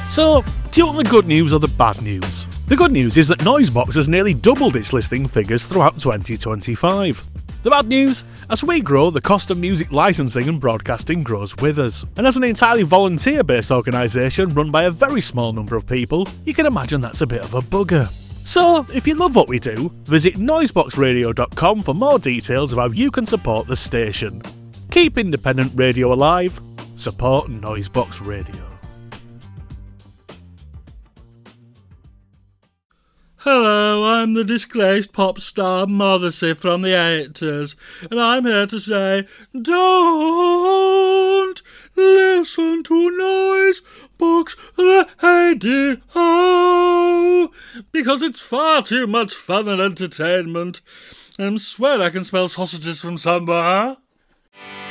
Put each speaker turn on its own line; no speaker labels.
So, do you want the good news or the bad news? The good news is that Noisebox has nearly doubled its listing figures throughout 2025. The bad news? As we grow, the cost of music licensing and broadcasting grows with us. And as an entirely volunteer-based organisation run by a very small number of people, you can imagine that's a bit of a bugger. So, if you love what we do, visit noiseboxradio.com for more details of how you can support the station. Keep independent radio alive. Support Noisebox Radio.
Hello, I'm the disgraced pop star Morrissey from the 80s, and I'm here to say, don't listen to Noisebox Radio, because it's far too much fun and entertainment. I swear I can smell sausages from somewhere.